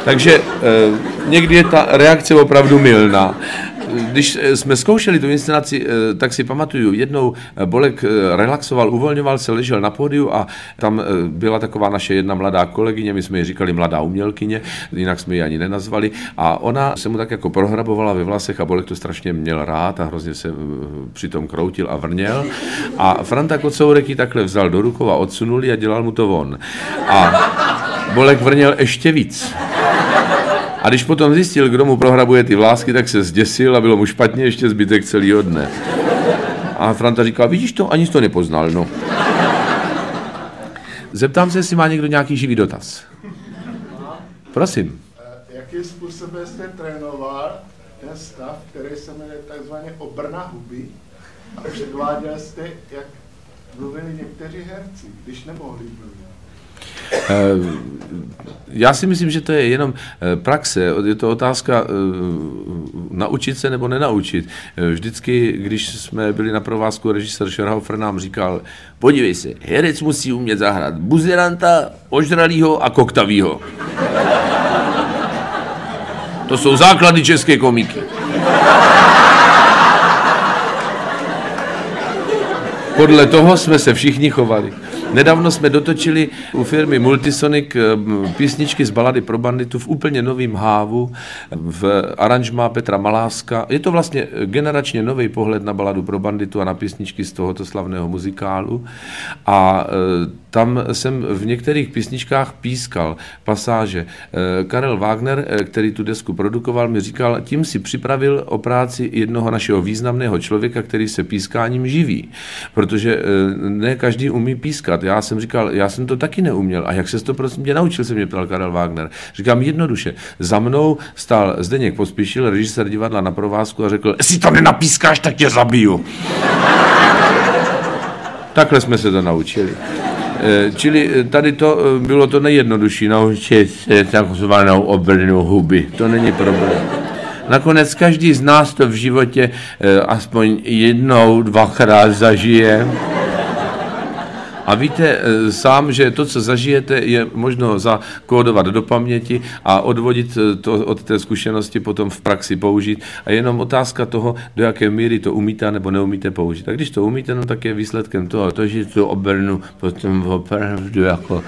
Takže někdy je ta reakce opravdu mylná. Když jsme zkoušeli tu inscenaci, tak si pamatuju, jednou Bolek relaxoval, uvolňoval se, ležel na pódiu a tam byla taková naše jedna mladá kolegyně, my jsme ji říkali mladá umělkyně, jinak jsme ji ani nenazvali, a ona se mu tak jako prohrabovala ve vlasech a Bolek to strašně měl rád a hrozně se přitom kroutil a vrněl. A Franta Kocourek ji takhle vzal do rukou a odsunul a dělal mu to on. A Bolek vrněl ještě víc. A když potom zjistil, kdo mu prohrabuje ty vlásky, tak se zděsil a bylo mu špatně ještě zbytek celého dne. A Franta říkal, vidíš to, ani jsi to nepoznal, no. Zeptám se, jestli má někdo nějaký živý dotaz. Prosím. Jakým způsobem jste trénoval ten stav, který se jmenuje takzvaně obrna huby, a předváděl jste, jak mluvili někteří herci, když nemohli mluvit? Já si myslím, že to je jenom praxe, je to otázka naučit se nebo nenaučit. Vždycky, když jsme byli na provázku, režisér Scherhofer nám říkal, podívej se, herec musí umět zahrát buzeranta, ožralýho a koktavýho. To jsou základy české komiky. Podle toho jsme se všichni chovali. Nedávno jsme dotočili u firmy Multisonic písničky z balady pro banditu v úplně novým hávu, v aranžmá Petra Maláska. Je to vlastně generačně nový pohled na baladu pro banditu a na písničky z tohoto slavného muzikálu. A tam jsem v některých písničkách pískal pasáže. Karel Wagner, který tu desku produkoval, mi říkal, tím si připravil o práci jednoho našeho významného člověka, který se pískáním živí. Protože ne každý umí pískat. Já jsem říkal, já jsem to taky neuměl. A jak se to prosím tě naučil, se mě ptal Karel Wagner. Říkám jednoduše. Za mnou stál Zdeněk Pospíšil, režisér divadla Na provázku, a řekl, jestli to nenapískáš, tak tě zabiju. Takhle jsme se to naučili. Čili tady to bylo to nejjednodušší, naučit se takzvanou obrnu huby. To není problém. Nakonec každý z nás to v životě aspoň jednou, dvakrát zažije. A víte sám, že to, co zažijete, je možno zakódovat do paměti a odvodit to od té zkušenosti potom v praxi použít. A je jenom otázka toho, do jaké míry to umíte nebo neumíte použít. A když to umíte, no tak je výsledkem toho, to, že to obrnu potom opravdu jako...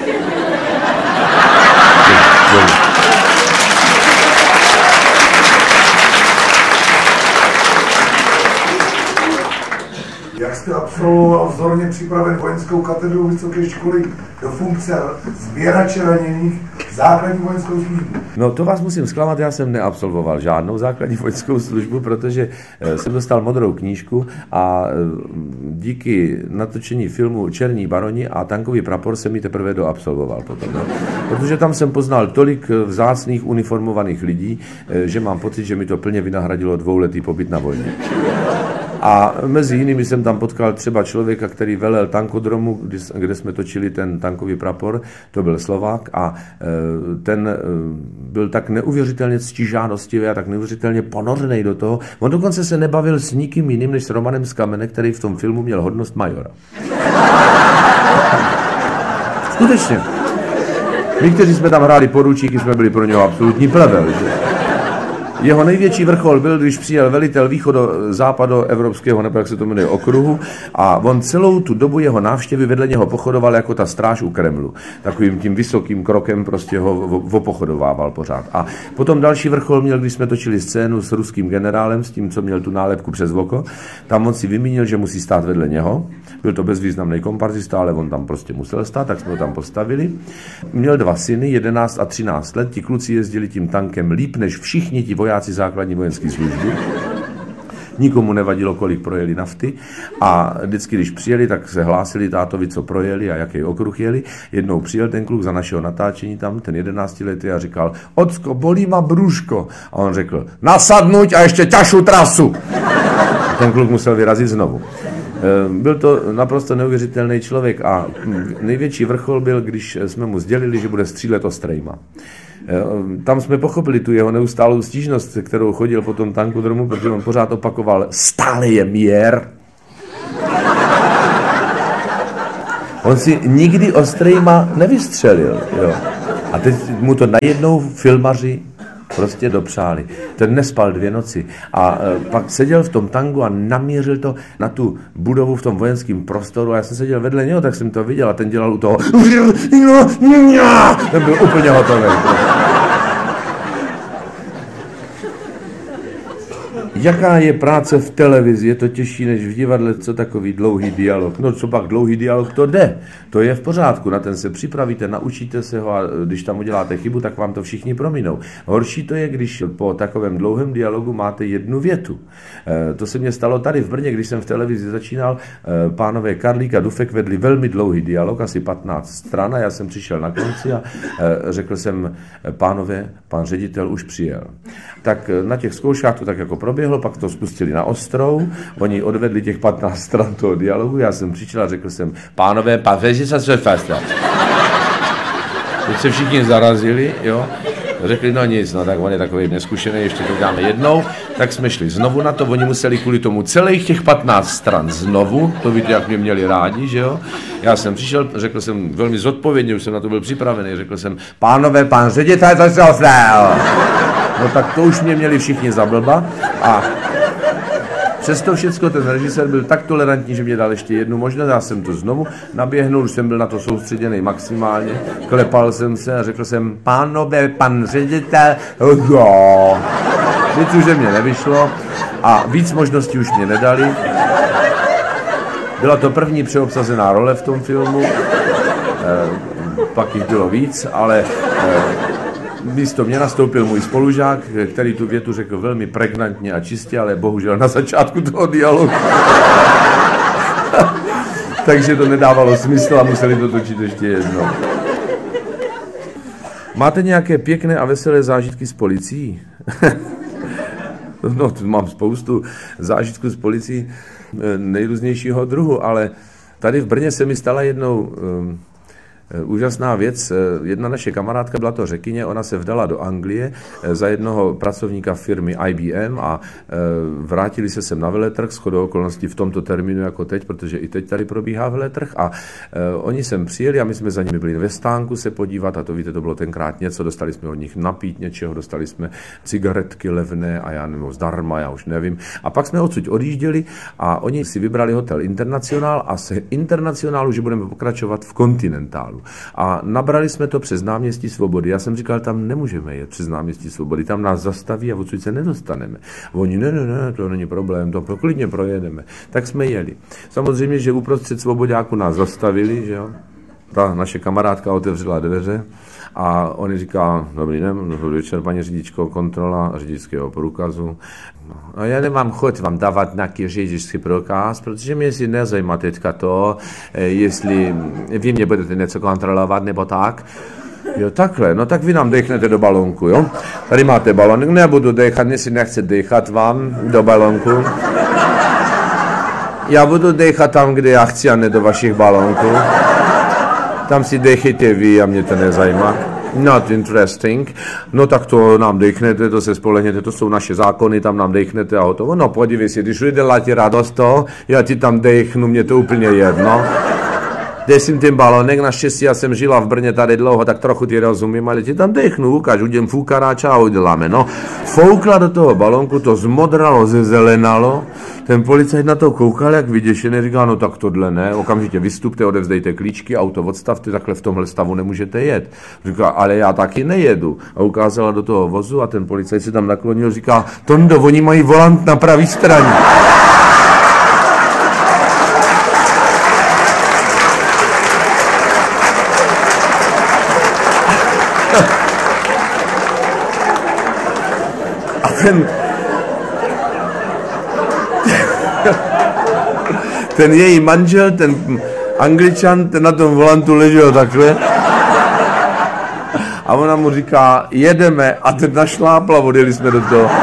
Jak jste absolvoval vzorně připraven vojenskou katedru Vysoké školy do funkce sběrače raněných základní vojenskou službu? No to vás musím zklamat, já jsem neabsolvoval žádnou základní vojenskou službu, protože jsem dostal modrou knížku a díky natočení filmu Černí baroni a Tankový prapor jsem ji teprve doabsolvoval potom. No? Protože tam jsem poznal tolik vzácných uniformovaných lidí, že mám pocit, že mi to plně vynahradilo dvouletý pobyt na vojně. A mezi jinými jsem tam potkal třeba člověka, který velel tankodromu, kde jsme točili ten Tankový prapor, to byl Slovák, a ten byl tak neuvěřitelně ctižádostivý a tak neuvěřitelně ponořený do toho. On dokonce se nebavil s nikým jiným než s Romanem z Kamene, který v tom filmu měl hodnost majora. Skutečně. My, kteří jsme tam hráli poručíky, jsme byli pro něho absolutní plevel. Že? Jeho největší vrchol byl, když přijel velitel východo-západoevropského, nebo jak se to jmenuje, okruhu, a on celou tu dobu jeho návštěvy vedle něho pochodoval jako ta stráž u Kremlu. Takovým tím vysokým krokem prostě ho opochodovával pořád. A potom další vrchol měl, když jsme točili scénu s ruským generálem, s tím, co měl tu nálepku přes oko. Tam on si vymínil, že musí stát vedle něho. Byl to bezvýznamný komparzista, ale on tam prostě musel stát, tak jsme ho tam postavili. Měl 2 syny, 11 a 13 let. Ti kluci jezdili tím tankem líp než všichni ti vojáci základní vojenské služby. Nikomu nevadilo, kolik projeli nafty, a vždycky, když přijeli, tak se hlásili tátovi, co projeli a jaký okruh jeli. Jednou přijel ten kluk za našeho natáčení tam, ten 11letý, a říkal, Ocko, bolí ma brůško. A on řekl, nasadnuť a ještě ťažšiu trasu. A ten kluk musel vyrazit znovu. Byl to naprosto neuvěřitelný člověk a největší vrchol byl, když jsme mu sdělili, že bude střílet ostrejma. Tam jsme pochopili tu jeho neustálou stížnost, kterou chodil po tom tankodromu, protože on pořád opakoval, stále je mír. On si nikdy ostrejma nevystřelil. Jo. A teď mu to najednou filmaři prostě dopřáli. Ten nespal 2 noci a pak seděl v tom tangu a namířil to na tu budovu v tom vojenském prostoru a já jsem seděl vedle něho, tak jsem to viděl a ten dělal u toho ten byl úplně hotový. Jaká je práce v televizi? Je to těžší než v divadle, co takový dlouhý dialog? No co pak dlouhý dialog, to jde. To je v pořádku, na ten se připravíte, naučíte se ho a když tam uděláte chybu, tak vám to všichni prominou. Horší to je, když po takovém dlouhém dialogu máte 1 větu. To se mně stalo tady v Brně, když jsem v televizi začínal, pánové Karlík a Dufek vedli velmi dlouhý dialog, asi 15 stran a já jsem přišel na konci a řekl jsem, pánové, pan ředitel už přijel. Tak na těch zkouškách to tak jako proběhlo, pak to spustili na ostrou, oni odvedli těch 15 stran toho dialogu, já jsem přišel a řekl jsem, pánové, pan ředitel se festa. Teď se všichni zarazili, jo, řekli, no nic, no tak on je takový neskušený, ještě to dáme jednou, tak jsme šli znovu na to, oni museli kvůli tomu celých těch 15 stran znovu, to víte, jak mě měli rádi, že jo. Já jsem přišel, řekl jsem velmi zodpovědně, už jsem na to byl připravený, řekl jsem, pánové, pan ředitel se festa. No tak to už mě měli všichni za blba a přesto všecko ten režisér byl tak tolerantní, že mě dal ještě 1 možnost, já jsem to znovu naběhnul, už jsem byl na to soustředěný maximálně, klepal jsem se a řekl jsem, pánové, pan ředitel, jo. Víc už mě nevyšlo a víc možností už mě nedali. Byla to první přeobsazená role v tom filmu, pak jich bylo víc, ale místo mě nastoupil můj spolužák, který tu větu řekl velmi pregnantně a čistě, ale bohužel na začátku toho dialogu. Takže to nedávalo smysl a museli to točit ještě jednou. Máte nějaké pěkné a veselé zážitky s policií? No, mám spoustu zážitků s policií nejrůznějšího druhu, ale tady v Brně se mi stala jednou úžasná věc. Jedna naše kamarádka, byla to Řekyně, ona se vdala do Anglie za jednoho pracovníka firmy IBM a vrátili se sem na veletrh, shodou okolností v tomto termínu jako teď, protože i teď tady probíhá veletrh a oni sem přijeli a my jsme za nimi byli ve stánku se podívat a to víte, to bylo tenkrát něco, dostali jsme od nich napít něčeho, dostali jsme cigaretky levné a já nevím, zdarma, já už nevím. A pak jsme odsud odjížděli a oni si vybrali hotel Internacionál a z Internacionálu, že budeme pokračovat v Continentálu. A nabrali jsme to přes náměstí Svobody. Já jsem říkal, tam nemůžeme jet přes náměstí Svobody, tam nás zastaví a odsud se nedostaneme. Oni, ne, to není problém, to klidně projedeme. Tak jsme jeli. Samozřejmě, že uprostřed Svoboďáku nás zastavili, že jo. Ta naše kamarádka otevřela dveře a on říká, dobrý den, dobrý večer, paní řidičko, kontrola řidičského průkazu. No, já nemám chuť vám dávat nějaký řidičský průkaz, protože mě si nezajímá teďka to, jestli vy mě budete něco kontrolovat nebo tak. Jo, takhle, no tak vy nám dechnete do balonku, jo. Tady máte balonek, nebudu dechat, jestli nechce dechat vám do balonku. Já budu dechat tam, kde já chci, a ne do vašich balonků. Tam si dechejte vy a mě to nezajímá. Not interesting. No tak to nám dechnete, to se spolehněte, to jsou naše zákony, tam nám dechnete a hotovo. No podívej si, když lidé dělají radost toho, já ti tam dechnu, mě to úplně jedno. Dej si ten balonek, naštěstí já jsem žila v Brně tady dlouho, tak trochu ti rozumím, ale ti tam dechnu, ukáž, udělám foukaráča a uděláme, no. Foukla do toho balonku, to zmodralo, zezelenalo, ten policajt na to koukal, jak vyděšený, říká, no tak tohle ne, okamžitě vystupte, odevzdejte klíčky, auto odstavte, takhle v tomhle stavu nemůžete jet. Říká, ale já taky nejedu. A ukázala do toho vozu a ten policajt se tam naklonil, říká, Tondo, oni mají volant na pravý straně. Ten její manžel, ten Angličan, ten na tom volantu ležel takhle. A ona mu říká, jedeme, a ten našlápla, odjeli jsme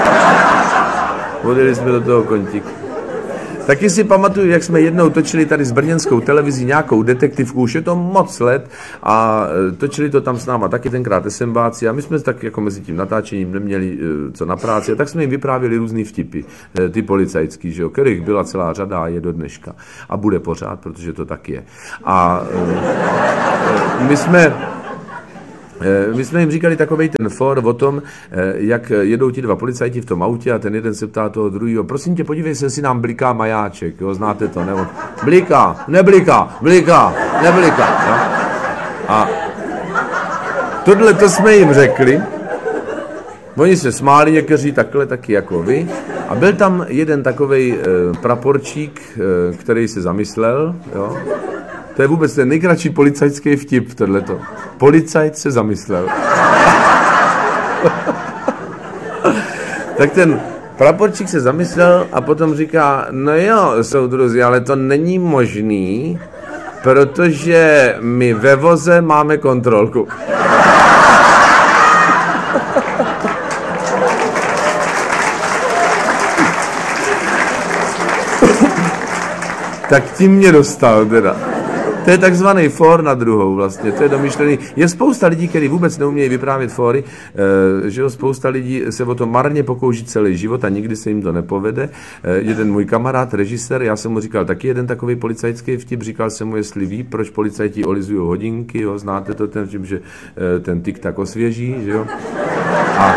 do toho kontíku. Taky si pamatuju, jak jsme jednou točili tady s brněnskou televizí nějakou detektivku, už je to moc let a točili to tam s náma taky tenkrát SMBáci a my jsme tak jako mezi tím natáčením neměli co na práci a tak jsme jim vyprávěli různý vtipy, ty policajský, že jo, kterých byla celá řada a je do dneška a bude pořád, protože to tak je. A my jsme My jsme jim říkali takovej ten for o tom, jak jedou ti dva policajti v tom autě a ten jeden se ptá toho druhého, prosím tě, podívej se, jestli nám bliká majáček, jo, znáte to, nebo bliká, nebliká, bliká, nebliká, jo? A tohle to jsme jim řekli, oni se smáli někteří takhle taky jako vy a byl tam jeden takovej praporčík, který se zamyslel, jo? To je vůbec ten nejkratší policajský vtip, tohleto. Policajt se zamyslel. Tak ten praporčík se zamyslel a potom říká, no jo, soudruzi, ale to není možný, protože my ve voze máme kontrolku. Tak tím mě dostal teda. To je takzvaný for na druhou vlastně, to je domyšlený. Je spousta lidí, kteří vůbec neumějí vyprávět fory, že jo, spousta lidí se o to marně pokouší celý život a nikdy se jim to nepovede. Jeden můj kamarád, režisér, já jsem mu říkal taky jeden takový policajský vtip, říkal jsem mu, jestli ví, proč policajti olizují hodinky, jo, znáte to ten vtip, že ten tik tak osvěží, že jo. A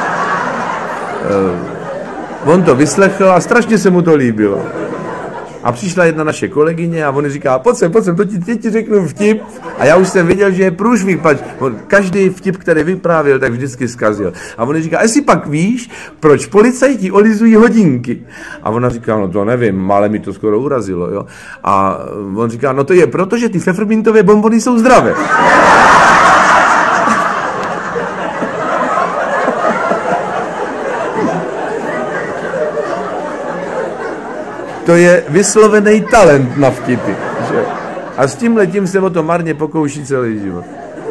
on to vyslechl a strašně se mu to líbilo. A přišla jedna naše kolegyně a on říká, pojď sem, to ti řeknu vtip. A já už jsem viděl, že je průšvih, každý vtip, který vyprávěl, tak vždycky zkazil. A on říká, jestli pak víš, proč policajti olizují hodinky. A ona říká, no to nevím, ale mi to skoro urazilo, jo. A on říká, no to je proto, že ty pfeffermintové bonbony jsou zdravé. To je vyslovený talent na vtipy. Že? A s tímhletím se o to marně pokouší celý život.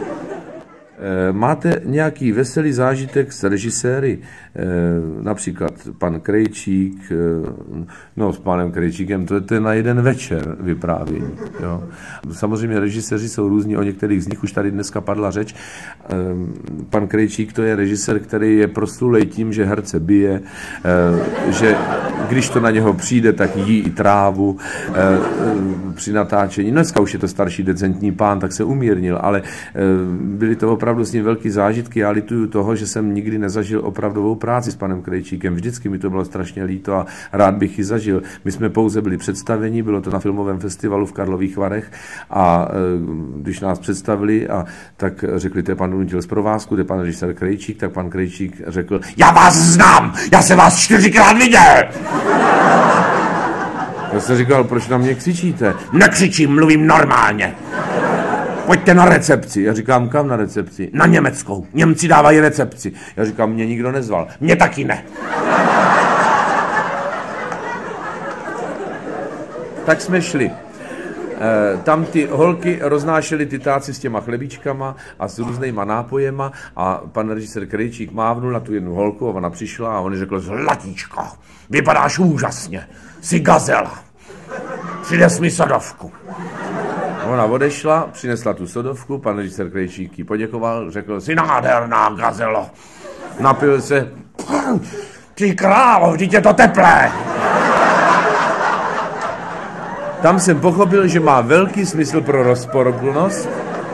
Máte nějaký veselý zážitek s režiséry? Například pan Krejčík, no s panem Krejčíkem, to je na jeden večer vyprávění. Jo. Samozřejmě režiséři jsou různí, o některých z nich už tady dneska padla řeč. Pan Krejčík to je režisér, který je proslulej tím, že herce bije, že když to na něho přijde, tak jí i trávu při natáčení. Dneska už je to starší decentní pán, tak se umírnil, ale byly to opravdu s ním velký zážitky. Já lituju toho, že jsem nikdy nezažil opravdovou práci s panem Krejčíkem. Vždycky mi to bylo strašně líto a rád bych ji zažil. My jsme pouze byli představeni, bylo to na filmovém festivalu v Karlových Varech a když nás představili, a tak řekli, to je pan Donutil z provázku, to je pan režisér Krejčík, tak pan Krejčík řekl, já vás znám, já jsem vás 4krát viděl. Já jsem říkal, proč na mě křičíte? Nekřičím, mluvím normálně. Pojďte na recepci. Já říkám, kam na recepci? Na německou. Němci dávají recepci. Já říkám, mě nikdo nezval. Mě taky ne. Tak jsme šli. Tam ty holky roznášely ty táci s těma chlebíčkama a s různýma nápojema a pan režisér Krejčík mávnul na tu jednu holku a ona přišla a on řekl, zlatíčko, vypadáš úžasně, jsi gazela, přines mi sodovku. Ona odešla, přinesla tu sodovku, pan režisér Krejčík jí poděkoval, řekl, jsi nádherná gazelo. Napil se, ty králo, vždyť je to teplé. Tam jsem pochopil, že má velký smysl pro rozporuplnost,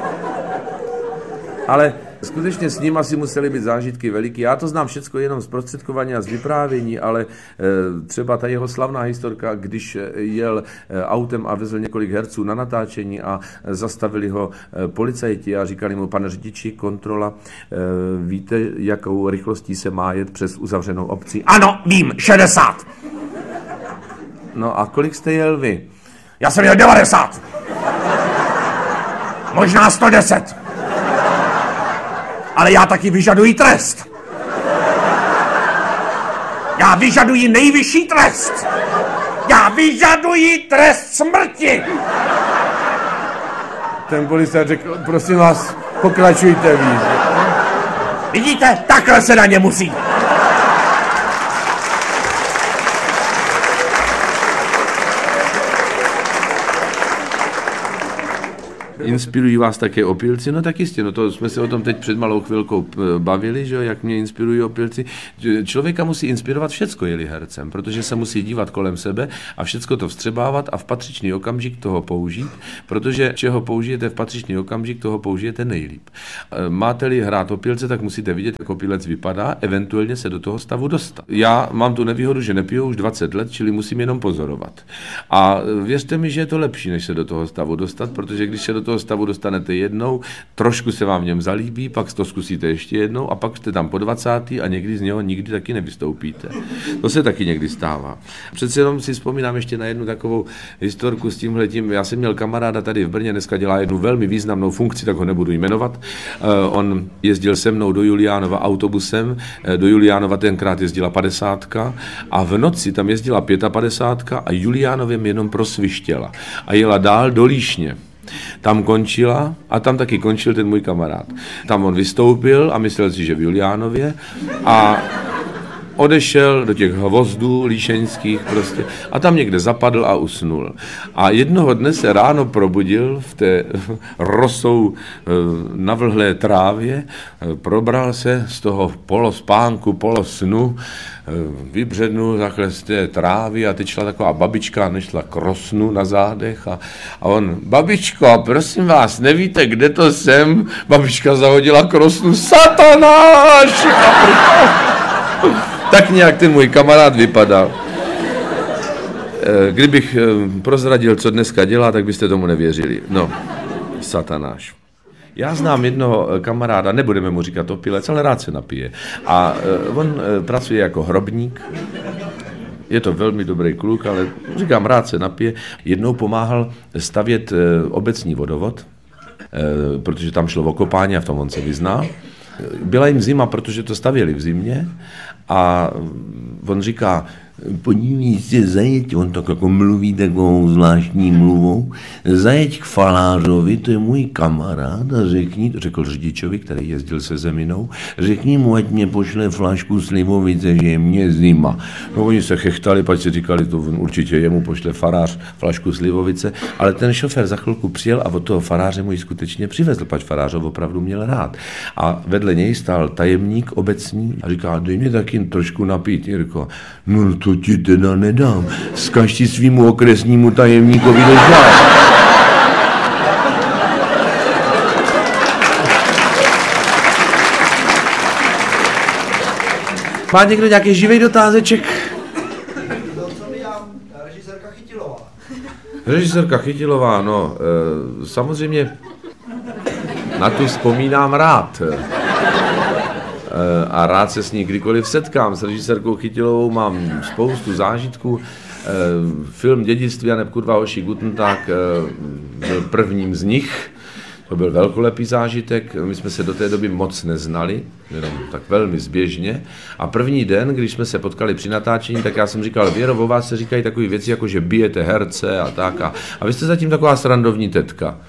ale skutečně s ním asi musely být zážitky veliký. Já to znám všecko jenom z prostředkování a z vyprávění, ale třeba ta jeho slavná historka, když jel autem a vezl několik herců na natáčení a zastavili ho policajti a říkali mu, pane řidiči, kontrola, víte, jakou rychlostí se má jet přes uzavřenou obci? Ano, vím, 60. No a kolik jste jel vy? Já jsem jel 90. Možná 110. Ale já taky vyžaduji trest. Já vyžaduji nejvyšší trest. Já vyžaduji trest smrti. Ten policajt řekl, prosím vás, pokračujte víc. Vidíte, takhle se na ně musí. inspirují vás také opilci? No tak jistě, no to jsme se o tom teď před malou chvilkou bavili, že jo, jak mě inspirují opilci. Člověka musí inspirovat všecko, je-li hercem, protože se musí dívat kolem sebe a všecko to vstřebávat a v patřičný okamžik toho použít, protože čeho použijete v patřičný okamžik, toho použijete nejlíp. Máte-li hrát opilce, tak musíte vidět, jak opilec vypadá, eventuálně se do toho stavu dostat. Já mám tu nevýhodu, že nepiju už 20 let, čili musím jenom pozorovat. A věřte mi, že je to lepší, než se do toho stavu dostat, protože když se do toho stavu dostanete jednou, trošku se vám v něm zalíbí, pak to zkusíte ještě jednou a pak jste tam po 20. a někdy z něho nikdy taky nevystoupíte. To se taky někdy stává. Přece jenom si vzpomínám ještě na jednu takovou historku s tímhletím. Já jsem měl kamaráda tady v Brně, dneska dělá jednu velmi významnou funkci, tak ho nebudu jmenovat. On jezdil se mnou do Juliánova autobusem, do Juliánova tenkrát jezdila 50 a v noci tam jezdila 55 a Juliánovem jenom prosvištěla a jela dál do Líšně. Tam končila a tam taky končil ten můj kamarád. Tam on vystoupil a myslel si, že v Juliánově a odešel do těch hvozdů líšeňských prostě a tam někde zapadl a usnul. A jednoho dne se ráno probudil v té rosou navlhlé trávě, probral se z toho polospánku, polosnu, vybřednul takhle z té trávy a teď šla taková babička, nešla k rosnu na zádech a on, babičko, prosím vás, nevíte, kde to jsem? Babička zahodila k rosnu, satanáš! Tak nějak ten můj kamarád vypadal. Kdybych prozradil, co dneska dělá, tak byste tomu nevěřili. No, satanáš. Já znám jednoho kamaráda, nebudeme mu říkat opilec, ale rád se napije. A on pracuje jako hrobník. Je to velmi dobrý kluk, ale říkám, rád se napije. Jednou pomáhal stavět obecní vodovod, protože tam šlo o kopání a v tom on se vyzná. Byla jim zima, protože to stavěli v zimě a on říká, podívej se, zajeď, on tak jako mluví takovou zvláštní mluvou, zajeď k falářovi, to je můj kamarád a řekl řidičovi, který jezdil se zeminou, řekni mu, ať mě pošle flašku slivovice, že je mě zima. No oni se chechtali, pak si říkali, to určitě jemu pošle farář flašku slivovice, ale ten šofér za chvilku přijel a od toho faráře mu ji skutečně přivezl, pač farář ho opravdu měl rád. A vedle něj stál tajemník obecní a říká, dej mě taky trošku napít, Jirko. No to ti teda nedám, vzkaž ti svýmu okresnímu tajemníkovi do žáru. Má někdo nějaký živý dotázeček? Co mi dám režisérka Chytilová? Režisérka Chytilová, no, samozřejmě na tu vzpomínám rád. A rád se s ní kdykoliv setkám. S režisérkou Chytilovou mám spoustu zážitků. Film Dědictví a neb kurva hoši Guten Tag byl prvním z nich. To byl velkolepý zážitek. My jsme se do té doby moc neznali, jenom tak velmi zběžně. A první den, když jsme se potkali při natáčení, tak já jsem říkal, Věro, o vás se říkají takové věci, jako že bijete herce a tak. A vy jste zatím taková srandovní tetka.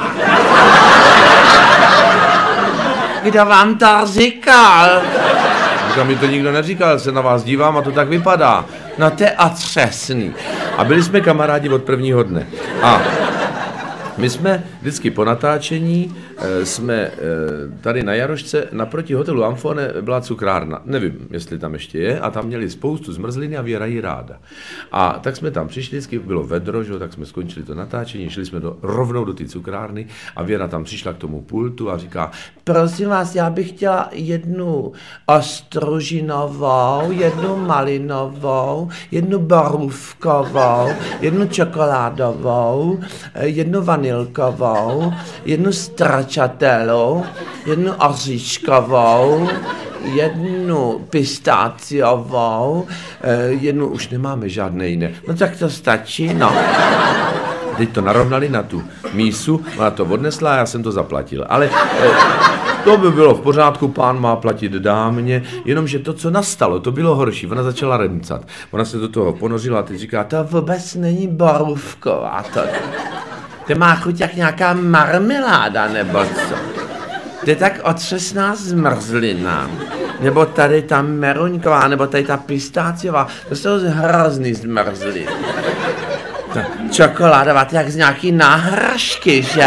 Kdo vám to říkal? Říkám, mi to nikdo neříkal, se na vás dívám a to tak vypadá. No to je otřesný. A byli jsme kamarádi od prvního dne. A my jsme vždycky po natáčení, jsme tady na Jarošce, naproti hotelu Amfone byla cukrárna. Nevím, jestli tam ještě je, a tam měli spoustu zmrzliny a Věra jí ráda. A tak jsme tam přišli, vždycky bylo vedro, že? Tak jsme skončili to natáčení, šli jsme rovnou do té cukrárny a Věra tam přišla k tomu pultu a říká, prosím vás, já bych chtěla jednu ostružinovou, jednu malinovou, jednu borůvkovou, jednu čokoládovou, jednu vanilkovou, jednu stracciatelou, jednu oříškovou, jednu pistáciovou, jednu už nemáme žádné jiné. No tak to stačí, no. Teď to narovnali na tu mísu, ona to odnesla a já jsem to zaplatil. Ale to by bylo v pořádku, pán má platit dámě, jenomže to, co nastalo, to bylo horší. Ona začala remcat. Ona se do toho ponořila a teď říká, to vůbec není borůvková. To má chuť jak nějaká marmeláda, nebo co? To je tak otřesná zmrzlina. Nebo tady ta meruňková, nebo tady ta pistáciová. To jsou hrozný zmrzliny. čokoládová, jak z nějaký náhražky, že?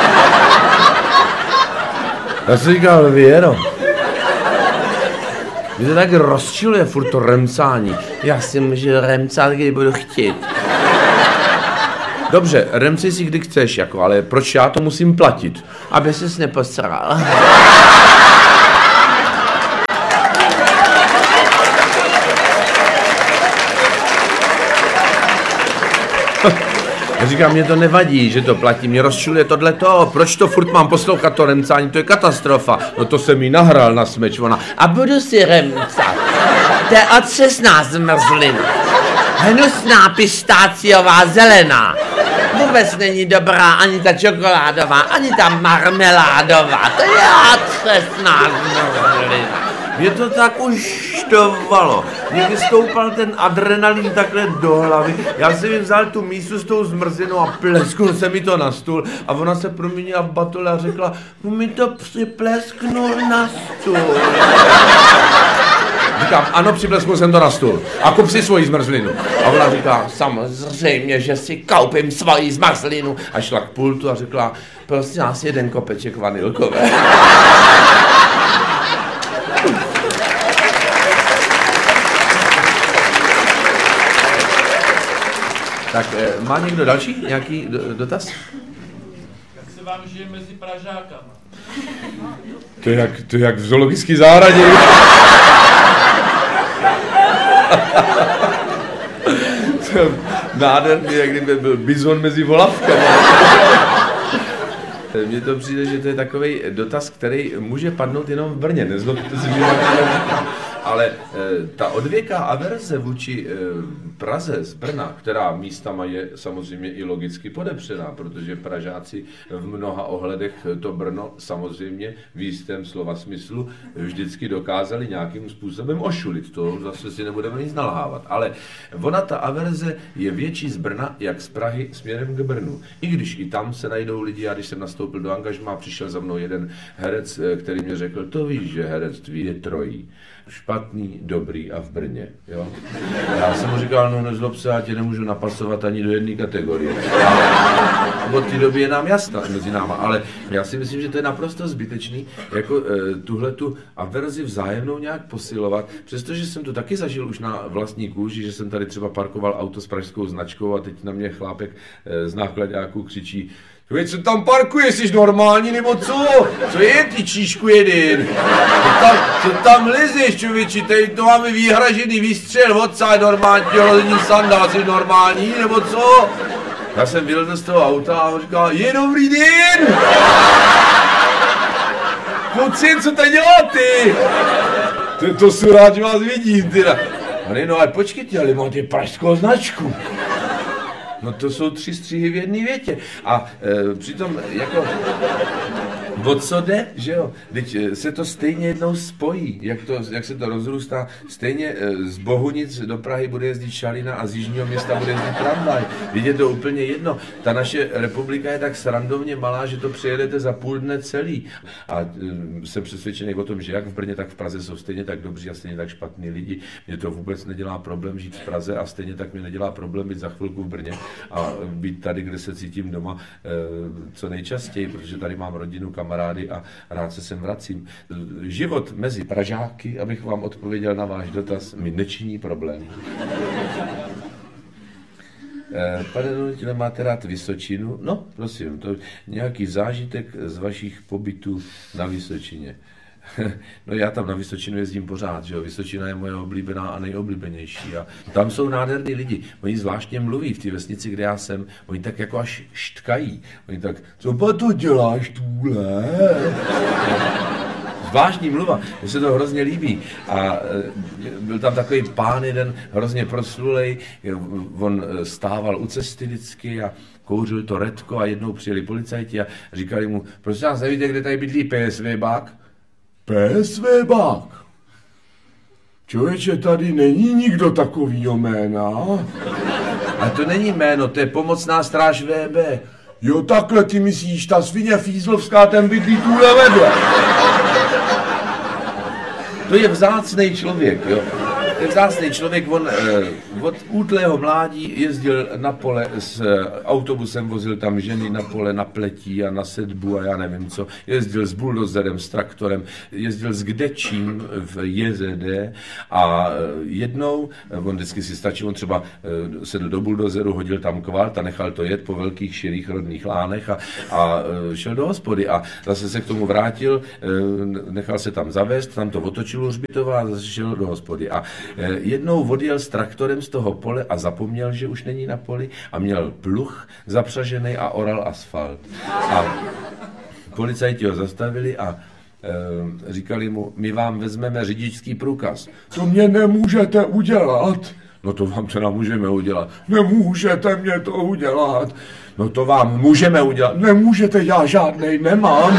Já jsem říkal, Věro, mě to tak rozčiluje furt to remcání. Já si můžu remcat, kdy budu chtít. Dobře, remcej si kdy chceš, jako, ale proč já to musím platit? Aby ses neposral. Já říkám, mě to nevadí, že to platí, mě rozčiluje tohleto, proč to furt mám poslouchat to remcání, to je katastrofa. No to jsem jí nahrál na smeč, ona. A budu si remcat. To je od 16 zmrzlin. Hnusná pistáciová zelená. Vůbec není dobrá ani ta čokoládová, ani ta marmeládová. To je od 16 zmrzlin. Mě to tak už štovalo. Mě vystoupal ten adrenalin takhle do hlavy. Já jsem jim vzal tu mísu s tou zmrzlinou a plesknul jsem mi to na stůl. A ona se proměnila v batole a řekla, no mi to připlesknul na stůl. Říkám, ano, připlesknul jsem to na stůl. A kup si svoji zmrzlinu. A ona říká, samozřejmě, že si koupím svoji zmrzlinu. A šla k pultu a řekla, prosím nás 1 kopeček vanilkové. Tak má někdo další nějaký dotaz? Jak se vám žije mezi Pražákama? To je jak v zoologické zahradě. Nádherný, jak kdyby byl bizon mezi volavkami. Mně to přijde, že to je takový dotaz, který může padnout jenom v Brně. Nezlobte si, že ale ta odvěká averze vůči Praze z Brna, která místama je samozřejmě i logicky podepřená, protože Pražáci v mnoha ohledech to Brno samozřejmě v jistém slova smyslu vždycky dokázali nějakým způsobem ošulit. To zase si nebudeme nic nalhávat. Ale ona ta averze je větší z Brna, jak z Prahy směrem k Brnu. I když i tam se najdou lidi, já když jsem nastoupil do angažmá, přišel za mnou jeden herec, který mě řekl, to víš, že herectví je trojí. Špatný, dobrý a v Brně, jo. Já jsem mu říkal, no nezlob se, já tě nemůžu napasovat ani do jedné kategorie. Od té doby je nám jasná mezi náma, ale já si myslím, že to je naprosto zbytečný, jako tuhletu averzi vzájemnou nějak posilovat, přestože jsem to taky zažil už na vlastní kůži, že jsem tady třeba parkoval auto s pražskou značkou a teď na mě chlápek z nákladáku křičí, co tam parkuje, jsi normální nebo co? Co je ty číšku jeden? Co tam lezeš, člověči? Tady to máme vyhražený výstřel, odsáď normální, tělozní sandál, jsi normální nebo co? Já jsem vylezl z toho auta a on říkal, je dobrý den! Kluci, co tady děláte? To jsou rád, že vás vidím, teda. No ale počkejte, ale máte pražskou značku. No to jsou 3 střihy v jedné větě. A přitom jako o co jde, že jo? Teď se to stejně jednou spojí, jak se to rozrůstá. Stejně z Bohunic do Prahy bude jezdit šalina a z jižního města bude jezdit tramvaj. Vidíte, to úplně jedno. Ta naše republika je tak srandovně malá, že to přejedete za půl dne celý. A jsem přesvědčený o tom, že jak v Brně, tak v Praze jsou stejně tak dobří a stejně tak špatní lidi. Mně to vůbec nedělá problém žít v Praze a stejně tak mě nedělá problém být za chvilku v Brně a být tady, kde se cítím doma co nejčastěji, protože tady mám rodinu, kamarády a rád se sem vracím. Život mezi Pražáky, abych vám odpověděl na váš dotaz, mi nečiní problém. Pane Donutile, máte rád Vysočinu? No, prosím, to nějaký zážitek z vašich pobytů na Vysočině. No já tam na Vysočinu jezdím pořád, že jo, Vysočina je moje oblíbená a nejoblíbenější a tam jsou nádherní lidi, oni zvláštně mluví v té vesnici, kde já jsem, oni tak jako až štkají, oni tak, co pa to děláš tůhle? Zvláštní mluva, mně se to hrozně líbí a byl tam takový pán jeden, hrozně proslulej, on stával u cesty vždycky a kouřil to redko a jednou přijeli policajti a říkali mu, prosím vás, nevíte, kde tady bydlí PSV bák? PSV bák? Člověče, tady není nikdo takovýho jména. A to není jméno, to je pomocná stráž VB. Jo, takhle ty myslíš, ta svině Fízlovská, ten bydlí tuhle vedle. To je vzácnej člověk, jo. To je vzácný člověk, on od útlého mládí jezdil na pole s autobusem, vozil tam ženy na pole, na pletí a na sedbu a já nevím co. Jezdil s buldozerem, s traktorem, jezdil s kdečím v JZD a jednou, on vždycky si stačil, on třeba sedl do buldozeru, hodil tam kvalt a nechal to jet po velkých širých rodných lánech a šel do hospody a zase se k tomu vrátil, nechal se tam zavést, tam to otočil u hřbitova a zase šel do hospody. A jednou odjel s traktorem z toho pole a zapomněl, že už není na poli a měl pluh zapřažený a oral asfalt. A policajti ho zastavili a říkali mu, my vám vezmeme řidičský průkaz. To mě nemůžete udělat. No to vám teda můžeme udělat. Nemůžete mě to udělat. No to vám můžeme udělat. Nemůžete, já žádnej nemám.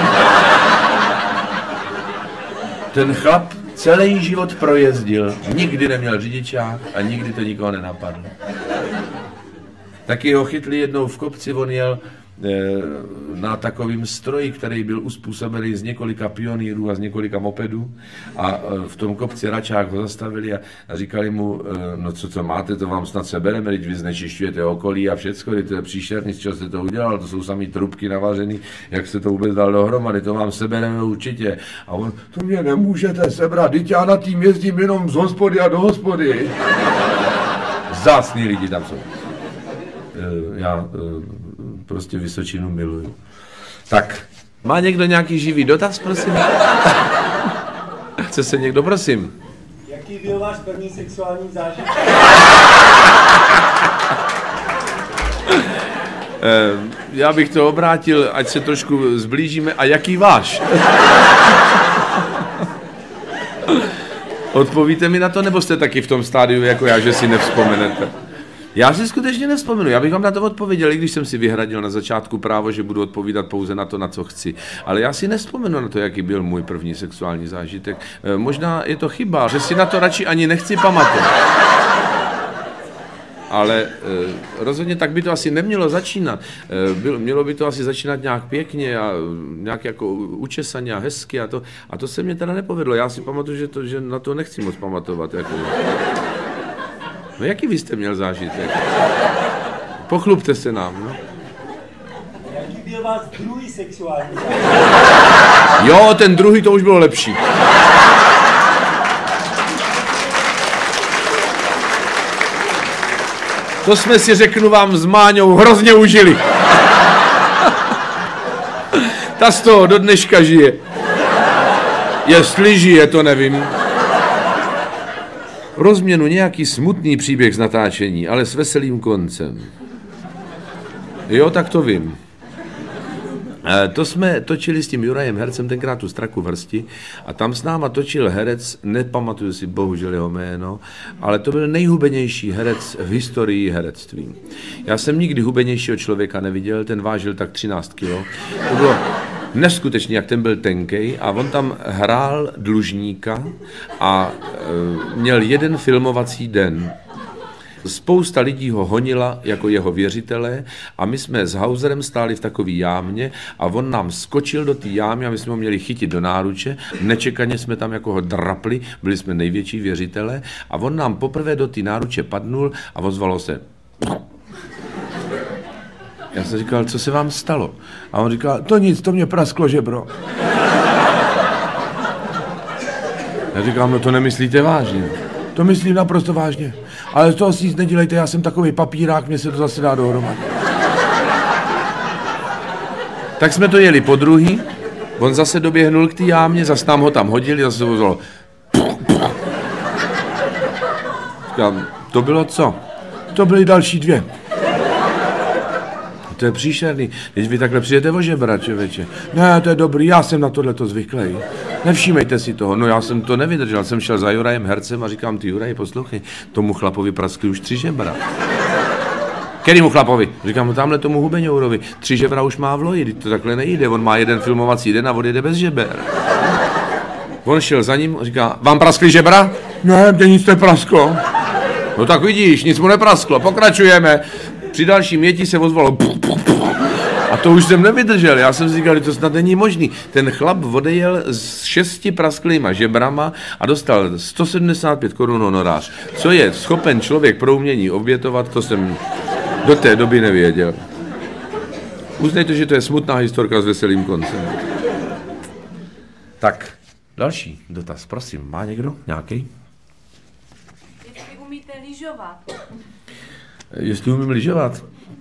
Ten chlap celý život projezdil, nikdy neměl řidičák a nikdy to nikoho nenapadlo. Taky ho chytli jednou v kopci, on jel na takovým stroji, který byl uspůsobený z několika pionýrů a z několika mopedů a v tom kopci račák ho zastavili a říkali mu, no co máte, to vám snad sebereme, když vy znečišťujete okolí a všecko, to je příšerný, z čeho jste to udělal, to jsou samý trubky navařený, jak se to vůbec dal dohromady, to vám sebereme určitě. A on, to mě nemůžete sebrat, teď já na tým jezdím jenom z hospody a do hospody. Vzácný lidi tam jsou. Já prostě Vysočinu miluju. Tak, má někdo nějaký živý dotaz, prosím? Chce se někdo, prosím? Jaký byl váš první sexuální zážitek? Já bych to obrátil, ať se trošku zblížíme. A jaký váš? Odpovíte mi na to, nebo jste taky v tom stádiu jako já, že si nevzpomenete? Já si skutečně nevzpomenu, já bych vám na to odpověděl, i když jsem si vyhradil na začátku právo, že budu odpovídat pouze na to, na co chci. Ale já si nevzpomenu na to, jaký byl můj první sexuální zážitek. Možná je to chyba, že si na to radši ani nechci pamatovat. Ale rozhodně tak by to asi nemělo začínat. Mělo by to asi začínat nějak pěkně a nějak jako učesaně a hezky a to se mě teda nepovedlo. Já si pamatuju, že na to nechci moc pamatovat. Jako. No jaký vy jste měl zážitek? Pochlubte se nám, no. Jaký byl váš druhý sexuální zážitek? Jo, ten druhý to už bylo lepší. To jsme si, řeknu vám, s Máňou hrozně užili. Ta z toho do dneška žije. Jestli žije, to nevím. Rozměnu nějaký smutný příběh z natáčení, ale s veselým koncem. Jo, tak to vím. To jsme točili s tím Jurajem Hercem, tenkrát tu Straku v hrsti, a tam s náma točil herec, nepamatuju si bohužel jeho jméno, ale to byl nejhubenější herec v historii herectví. Já jsem nikdy hubenějšího člověka neviděl, ten vážil tak 13 kilo. To bylo neskutečně, jak ten byl tenkej, a on tam hrál dlužníka a měl jeden filmovací den. Spousta lidí ho honila jako jeho věřitelé a my jsme s Hauserem stáli v takový jámě a on nám skočil do té jámy a my jsme ho měli chytit do náruče. Nečekaně jsme tam jako ho drapli, byli jsme největší věřitelé a on nám poprvé do té náruče padnul a ozvalo se. Já jsem říkal, co se vám stalo? A on říkal, to nic, to mě prasklo žebro. Já říkám, no to nemyslíte vážně. To myslím naprosto vážně. Ale z toho si nic nedělejte, já jsem takový papírák, mě se to zase dá dohromady. Tak jsme to jeli po druhý, on zase doběhnul k té jámě, zase nám ho tam hodili, zase to vzalo. Říkám, to bylo co? To byly další 2. To je příšerný. Když vy takhle přijete o žebra, člověče. Ne, to je dobrý, já jsem na tohleto zvyklý. Nevšímejte si toho. No já jsem to nevydržel, jsem šel za Jurajem Hercem a říkám, ty Juraj, poslouchej, tomu chlapovi praskly už 3 žebra. Kterýmu chlapovi? Říkám, tamhle tomu Hubeňourovi. 3 žebra už má v loji, to takhle nejde, on má jeden filmovací den a odjede bez žeber. On šel za ním a říká, vám praskly žebra? Ne, mě nic neprasklo. No tak vidíš, nic mu neprasklo, pokračujeme. Při dalším jetí se ozvalo. A to už jsem nevydržel, já jsem si říkal, že to snad není možný. Ten chlap odejel s 6 prasklýma žebrama a dostal 175 korun honorář. Co je schopen člověk pro umění obětovat, to jsem do té doby nevěděl. Uznejte, že to je smutná historka s veselým koncem. Tak, další dotaz, prosím, má někdo nějaký? Jestli umíte lyžovat. Jestli umím lyžovat?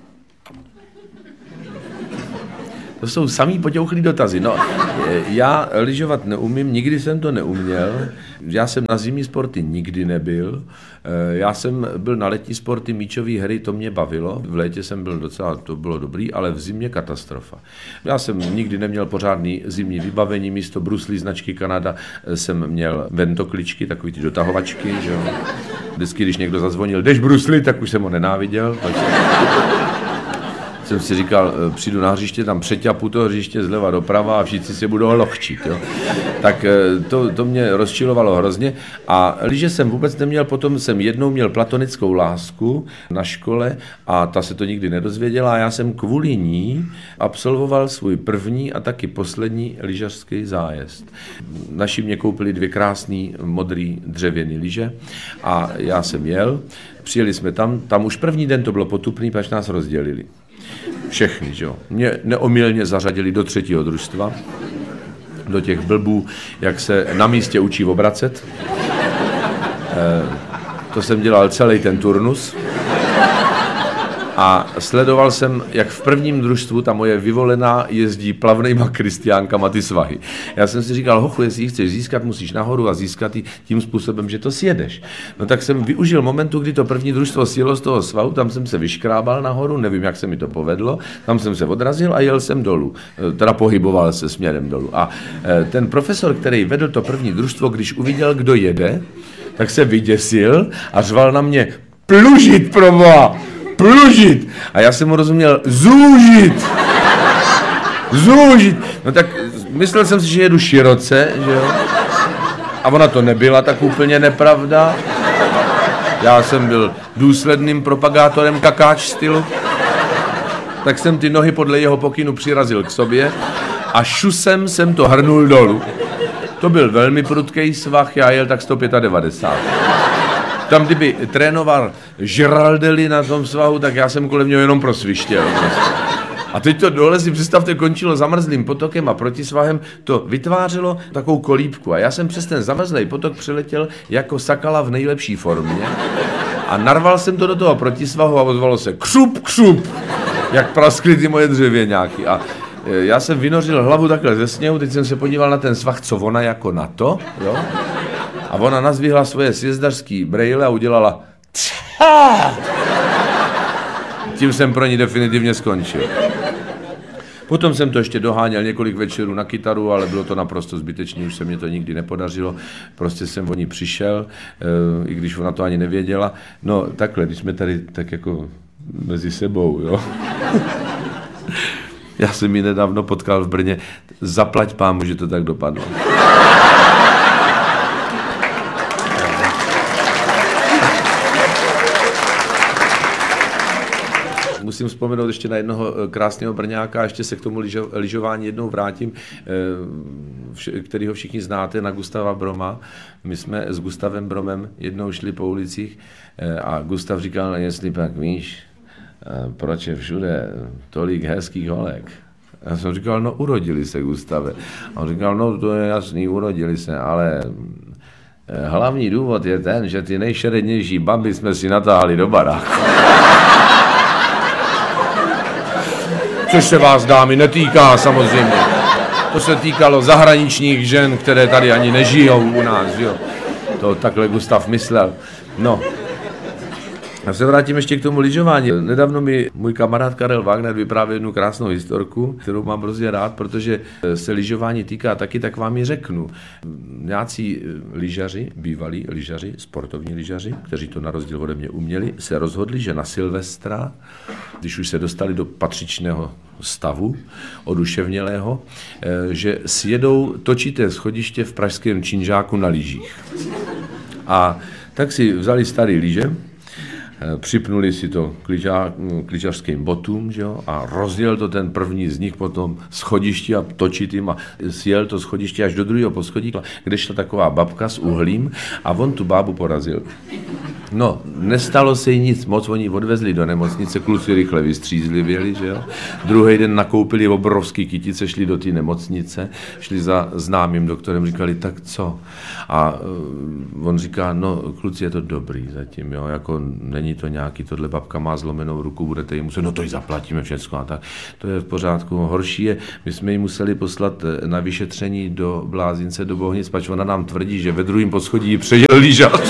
To jsou samý potěuchlý dotazy. No, já lyžovat neumím, nikdy jsem to neuměl. Já jsem na zimní sporty nikdy nebyl. Já jsem byl na letní sporty, míčové hry, to mě bavilo. V létě jsem byl docela, to bylo dobrý, ale v zimě katastrofa. Já jsem nikdy neměl pořádný zimní vybavení, místo bruslí značky Kanada jsem měl ventokličky, takový ty dotahovačky, že jo. Vždycky, když někdo zazvonil, jdeš brusli, tak už jsem ho nenáviděl. Jsem si říkal, přijdu na hřiště, tam přeťapu to hřiště zleva doprava a všichni se budou lochčit. Jo. Tak to mě rozčilovalo hrozně. A lyže jsem vůbec neměl, potom jsem jednou měl platonickou lásku na škole a ta se to nikdy nedozvěděla a já jsem kvůli ní absolvoval svůj první a taky poslední lyžařský zájezd. Naši mě koupili 2 krásný modrý dřevěný lyže a já jsem jel, přijeli jsme tam už první den to bylo potupný, pač nás rozdělili. Všechny, že jo. Mě neomylně zařadili do 3. družstva, do těch blbů, jak se na místě učí obracet. To jsem dělal celý ten turnus. A sledoval jsem, jak v prvním družstvu ta moje vyvolená jezdí plavnejma Kristiánkama ty svahy. Já jsem si říkal, hochu, jestli ji chceš získat, musíš nahoru a získat ji tím způsobem, že to sjedeš. No tak jsem využil momentu, kdy to první družstvo sjelo z toho svahu, tam jsem se vyškrábal nahoru, nevím, jak se mi to povedlo, tam jsem se odrazil a jel jsem dolů. Teda pohyboval se směrem dolů. A ten profesor, který vedl to první družstvo, když uviděl, kdo jede, tak se vyděsil a řval na mě, plužit, proboha! Plužit! A já jsem mu rozuměl, zúžit! Zúžit! No tak myslel jsem si, že jedu široce, že jo? A ona to nebyla tak úplně nepravda. Já jsem byl důsledným propagátorem kakáč stylu. Tak jsem ty nohy podle jeho pokynu přirazil k sobě a šusem jsem to hrnul dolů. To byl velmi prudký svah, já jel tak 195. Tam, kdyby trénoval Giraldelli na tom svahu, tak já jsem kolem něho jenom prosvištěl. A teď to dole si představte končilo zamrzlým potokem a protisvahem to vytvářelo takovou kolíbku. A já jsem přes ten zamrzlý potok přiletěl jako sakala v nejlepší formě a narval jsem to do toho protisvahu a ozvalo se křup, křup, jak praskly ty moje dřevěňáky. A já jsem vynořil hlavu takhle ze sněhu, teď jsem se podíval na ten svah, co ona jako na to, jo? A ona nazvihla svoje sjezdařský brejle a udělala tchá. Tím jsem pro ní definitivně skončil. Potom jsem to ještě doháněl několik večerů na kytaru, ale bylo to naprosto zbytečné, už se mě to nikdy nepodařilo. Prostě jsem o ní přišel, i když ona to ani nevěděla. No takhle, když jsme tady tak jako mezi sebou, jo. Já jsem ji nedávno potkal v Brně, zaplať pámu, že to tak dopadlo. Musím vzpomenout ještě na jednoho krásného Brňáka, ještě se k tomu lyžování jednou vrátím, kterýho všichni znáte, na Gustava Broma. My jsme s Gustavem Bromem jednou šli po ulicích a Gustav říkal, jestli pak víš, proč je všude tolik hezkých holek. Já jsem říkal, no urodili se, Gustave. A on říkal, no to je jasný, urodili se, ale hlavní důvod je ten, že ty nejšerednější baby jsme si natáhli do baráku. Což se vás, dámy, netýká samozřejmě. To se týkalo zahraničních žen, které tady ani nežijou u nás, jo. To takhle Gustav myslel. No. Já se vrátím ještě k tomu lyžování. Nedávno mi můj kamarád Karel Wagner vyprávěl jednu krásnou historku, kterou mám hrozně rád, protože se lyžování týká taky, tak vám ji řeknu. Nějací lyžaři, bývalí lyžaři, sportovní lyžaři, kteří to na rozdíl ode mě uměli, se rozhodli, že na Silvestra, když už se dostali do patřičného stavu, oduševnělého, že sjedou točité schodiště v pražském Činžáku na lyžích. A tak si vzali starý lyže připnuli si to kličařským botům, že jo, a rozjel to ten první z nich potom schodišti a točitým a sjel to schodiště až do druhého poschodí, kde šla taková babka s uhlím a on tu bábu porazil. No, nestalo se jí nic moc, oni odvezli do nemocnice, kluci rychle vystřízlivěli, že jo. Druhý den nakoupili obrovský kytice, šli do té nemocnice, šli za známým doktorem, říkali, tak co? A on říká, no, kluci, je to dobrý zatím, jo, jako není to nějaký, tohle babka má zlomenou ruku, budete jí muset, no to jí zaplatíme všechno a tak, to je v pořádku. Horší je, my jsme ji museli poslat na vyšetření do Blázince, do Bohnic, pač ona nám tvrdí, že ve druhém poschodí ji přejel lyžař.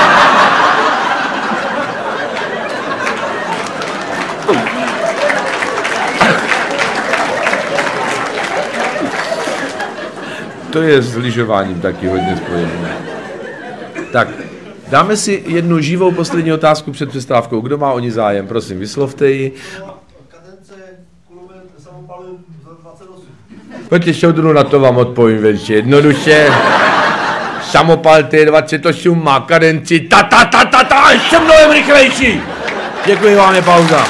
To je s lyžováním taky hodně spojené. Tak, dáme si jednu živou poslední otázku před přestávkou. Kdo má o ní zájem? Prosím, vyslovte ji. Kadence kulomet samopalu za 28. Pojďte šoudru, na to vám odpovím velice jednoduše. Samopal T28 má kadenci ještě mnohem rychlejší. Děkuji vám, je pauza.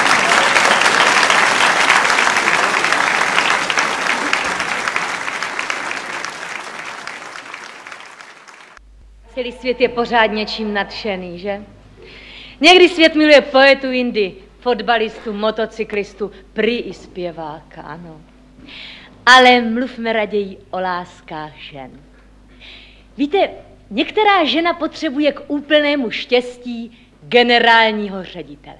Celý svět je pořád něčím nadšený, že? Někdy svět miluje poetu Indy, fotbalistu, motocyklistu, prý i zpěváka, ano. Ale mluvme raději o láskách žen. Víte, některá žena potřebuje k úplnému štěstí generálního ředitele.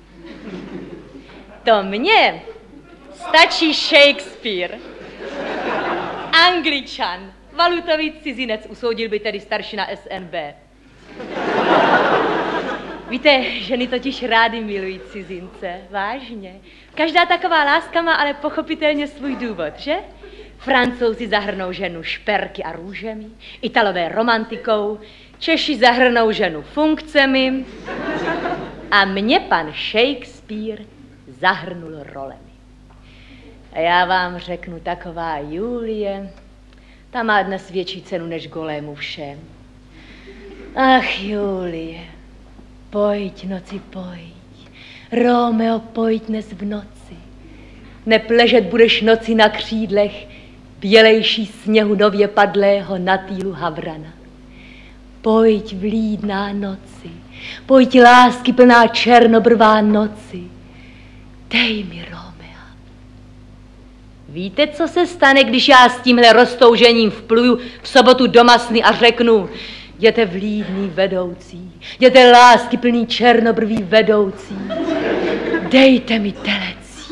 To mně stačí Shakespeare, Angličan, valutový cizinec, usoudil by tedy staršina SNB. Víte, ženy totiž rády milují cizince, vážně. Každá taková láska má ale pochopitelně svůj důvod, že? Francouzi zahrnou ženu šperky a růžemi, Italové romantikou, Češi zahrnou ženu funkcemi a mě pan Shakespeare zahrnul rolemi. A já vám řeknu, taková Julie, ta má dnes větší cenu než golému všem. Ach, Julie, pojď noci, pojď. Romeo, pojď dnes v noci. Nepležet budeš noci na křídlech bělejší sněhu nově padlého na týlu havrana. Pojď vlídná noci, pojď lásky plná černobrvá noci. Dej mi Romea. Víte, co se stane, když já s tímhle roztoužením vpluju v sobotu do Masny a řeknu: jděte vlídný vedoucí, jděte lásky plný černobrví vedoucí, dejte mi telecí.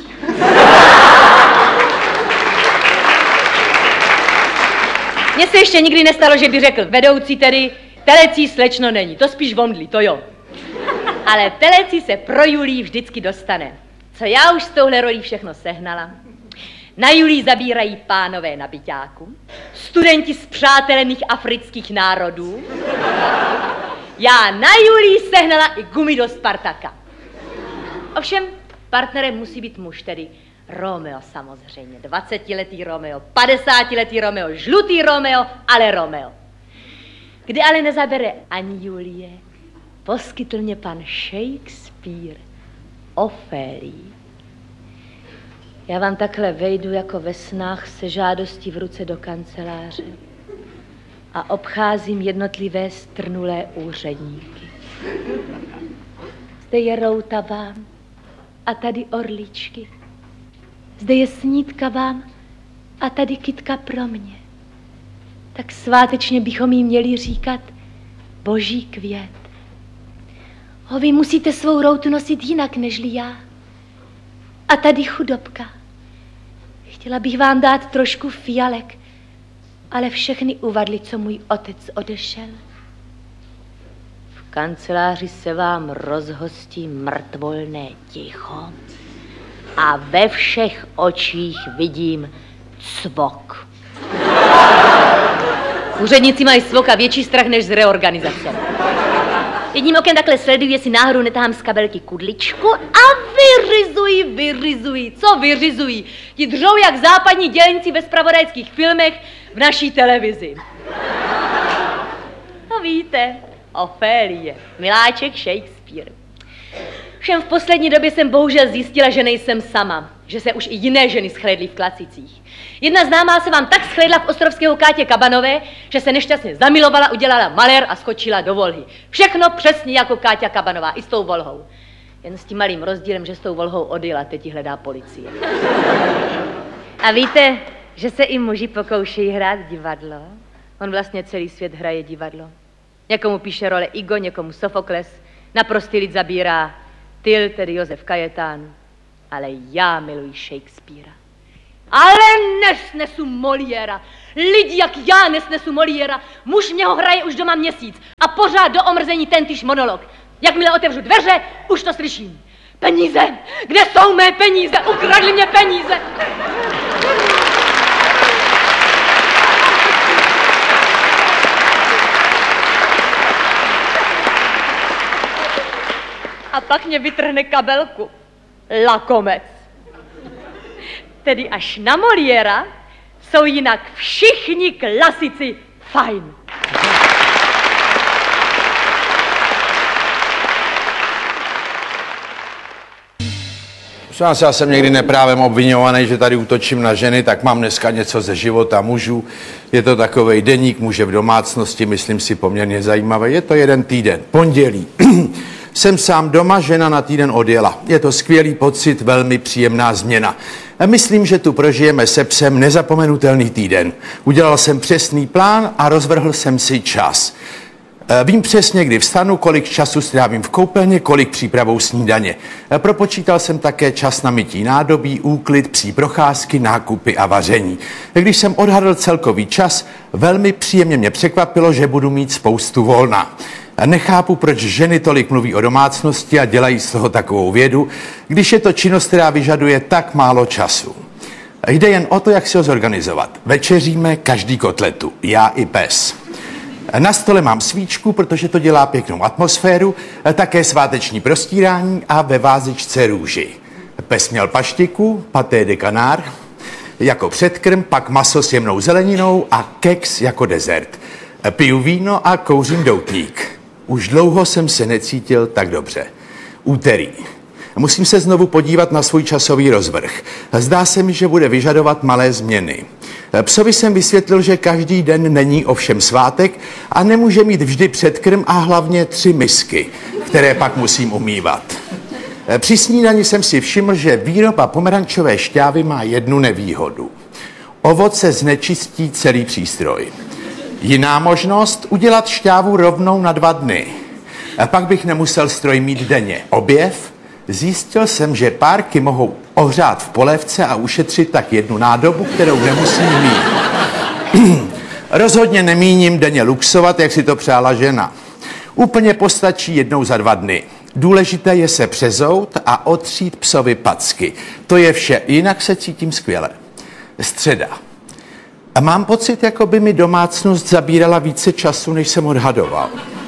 Mně se ještě nikdy nestalo, že by řekl vedoucí tedy, telecí slečno není, to spíš vomdlí, to jo. Ale telecí se pro Julii vždycky dostane. Co já už s touhle rolí všechno sehnala. Na Julii zabírají pánové na byťáku, studenti z přátelených afrických národů. Já na Julii sehnala i gumy do Spartaka. Ovšem, partnerem musí být muž, tedy Romeo samozřejmě. 20letý Romeo, 50letý Romeo, žlutý Romeo, ale Romeo. Kde ale nezabere ani Julie, poskytl mě pan Shakespeare Ofélii. Já vám takhle vejdu jako ve snách se žádostí v ruce do kanceláře a obcházím jednotlivé strnulé úředníky. Zde je routa vám a tady orličky. Zde je snídka vám a tady kytka pro mě. Tak svátečně bychom jí měli říkat boží květ. Vy musíte svou routu nosit jinak nežli já. A tady chudobka. Chtěla bych vám dát trošku fialek, ale všechny uvadly, co můj otec odešel. V kanceláři se vám rozhostí mrtvolné ticho a ve všech očích vidím cvok. Úředníci mají svok a větší strach než z reorganizace. Jedním okem takhle sleduji, jestli náhodou netahám z kabelky kudličku a vyrizují. Co vyrizují? Ti dřou jak západní dělníci ve zpravodajských filmech v naší televizi. No víte, Ofélie, miláček Shakespeare. Všem v poslední době jsem bohužel zjistila, že nejsem sama. Že se už i jiné ženy schlédly v Klacicích. Jedna známá se vám tak schlédla v ostrovského Kátě Kabanové, že se nešťastně zamilovala, udělala malér a skočila do Volhy. Všechno přesně jako Káťa Kabanová, i s tou Volhou. Jen s tím malým rozdílem, že s tou Volhou odjela, teď ji hledá policie. A víte, že se i muži pokoušejí hrát divadlo? On vlastně celý svět hraje divadlo. Někomu píše role Igo, někomu Sofokles, na prostý lid zabírá Tyl, tedy Josef Kajetán. Ale já miluji Shakespearea. Ale nesnesu Moliéra. Lidi jak já nesnesu Moliéra. Muž mě ho hraje už doma měsíc a pořád do omrzení tentýž monolog. Jakmile otevřu dveře, už to slyším. Peníze! Kde jsou mé peníze? Ukradli mě peníze! A pak mě vytrhne kabelku. Lakomec. Tedy až na Moliéra jsou jinak všichni klasici fajn. Já jsem někdy neprávem obviňovaný, že tady útočím na ženy, tak mám dneska něco ze života mužů. Je to takovej deník muže v domácnosti, myslím si poměrně zajímavý. Je to jeden týden, pondělí. Jsem sám doma, žena na týden odjela. Je to skvělý pocit, velmi příjemná změna. Myslím, že tu prožijeme se psem nezapomenutelný týden. Udělal jsem přesný plán a rozvrhl jsem si čas. Vím přesně, kdy vstanu, kolik času strávím v koupelně, kolik přípravou snídaně. Propočítal jsem také čas na mytí nádobí, úklid, psí procházky, nákupy a vaření. Když jsem odhadl celkový čas, velmi příjemně mě překvapilo, že budu mít spoustu volna. Nechápu, proč ženy tolik mluví o domácnosti a dělají z toho takovou vědu, když je to činnost, která vyžaduje tak málo času. Jde jen o to, jak si ho zorganizovat. Večeříme každý kotletu, já i pes. Na stole mám svíčku, protože to dělá pěknou atmosféru, také sváteční prostírání a ve vázičce růži. Pes měl paštiku, paté de canard, jako předkrm, pak maso s jemnou zeleninou a keks jako dezert. Piju víno a kouřím doutník. Už dlouho jsem se necítil tak dobře. Úterý. Musím se znovu podívat na svůj časový rozvrh. Zdá se mi, že bude vyžadovat malé změny. Psovi jsem vysvětlil, že každý den není ovšem svátek a nemůže mít vždy předkrm a hlavně 3 misky, které pak musím umývat. Při snídani jsem si všiml, že výroba pomerančové šťávy má jednu nevýhodu. Ovoce znečistí celý přístroj. Jiná možnost, udělat šťávu rovnou na 2 dny. A pak bych nemusel stroj mít denně. Objev? Zjistil jsem, že párky mohou ohřát v polévce a ušetřit tak jednu nádobu, kterou nemusím mít. Rozhodně nemíním denně luxovat, jak si to přála žena. Úplně postačí jednou za 2 dny. Důležité je se přezout a otřít psovi packy. To je vše, jinak se cítím skvěle. Středa. A mám pocit, jako by mi domácnost zabírala více času, než jsem odhadoval.